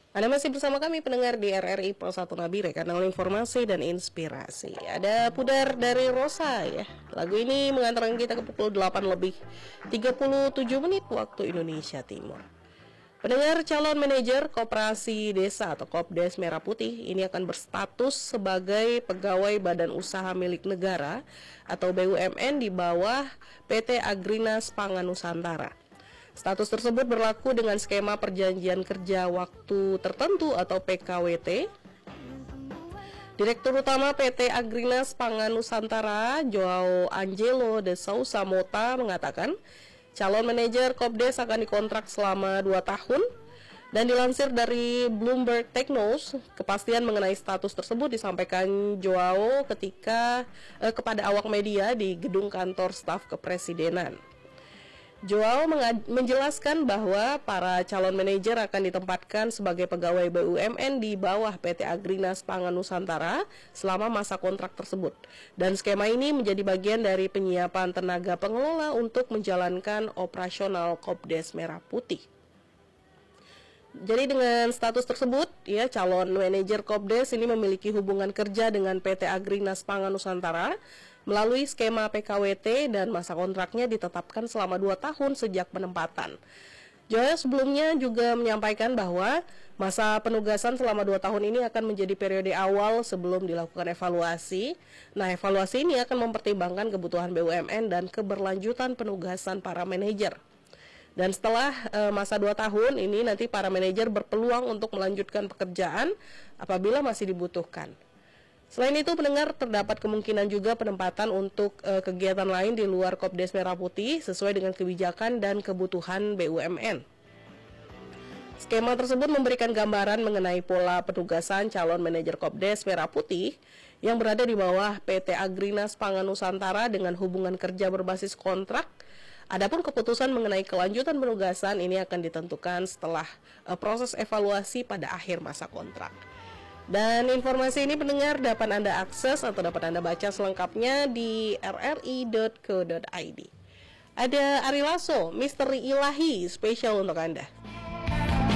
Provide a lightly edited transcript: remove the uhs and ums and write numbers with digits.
Anda masih bersama kami pendengar di RRI Pro 1 Nabire, kanal informasi dan inspirasi. Ada Pudar dari Rosa ya. Lagu ini mengantarkan kita ke pukul 8 lebih 37 menit waktu Indonesia Timur. Pendengar, calon manajer Koperasi Desa atau Kopdes Merah Putih ini akan berstatus sebagai pegawai badan usaha milik negara atau BUMN di bawah PT Agrinas Pangan Nusantara. Status tersebut berlaku dengan skema perjanjian kerja waktu tertentu atau PKWT. Direktur Utama PT Agrinas Pangan Nusantara, Joao Angelo de Sousa Mota, mengatakan calon manajer Kopdes akan dikontrak selama 2 tahun. Dan dilansir dari Bloomberg Technews, kepastian mengenai status tersebut disampaikan Joao kepada awak media di gedung kantor staf kepresidenan. Joao menjelaskan bahwa para calon manajer akan ditempatkan sebagai pegawai BUMN di bawah PT Agrinas Pangan Nusantara selama masa kontrak tersebut. Dan skema ini menjadi bagian dari penyiapan tenaga pengelola untuk menjalankan operasional Kopdes Merah Putih. Jadi dengan status tersebut, ya, calon manajer Kopdes ini memiliki hubungan kerja dengan PT Agrinas Pangan Nusantara melalui skema PKWT dan masa kontraknya ditetapkan selama 2 tahun sejak penempatan. Joao sebelumnya juga menyampaikan bahwa masa penugasan selama 2 tahun ini akan menjadi periode awal sebelum dilakukan evaluasi. Nah, evaluasi ini akan mempertimbangkan kebutuhan BUMN dan keberlanjutan penugasan para manajer. Dan setelah masa 2 tahun ini nanti para manajer berpeluang untuk melanjutkan pekerjaan apabila masih dibutuhkan. Selain itu, pendengar, terdapat kemungkinan juga penempatan untuk kegiatan lain di luar Kopdes Merah Putih sesuai dengan kebijakan dan kebutuhan BUMN. Skema tersebut memberikan gambaran mengenai pola penugasan calon manajer Kopdes Merah Putih yang berada di bawah PT Agrinas Pangan Nusantara dengan hubungan kerja berbasis kontrak. Adapun keputusan mengenai kelanjutan penugasan ini akan ditentukan setelah proses evaluasi pada akhir masa kontrak. Dan informasi ini, pendengar, dapat Anda akses atau dapat Anda baca selengkapnya di rri.co.id. Ada Ari Lasso, Misteri Ilahi, spesial untuk Anda.